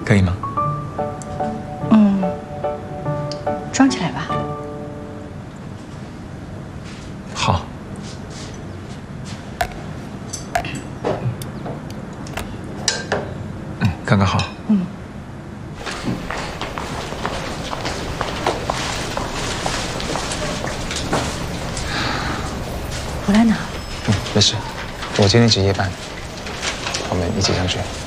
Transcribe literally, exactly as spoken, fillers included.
可以吗？ 嗯，装起来吧。 好。嗯，刚刚好。嗯。 回来拿。 嗯，没事，我今天值夜班，我们一起上去。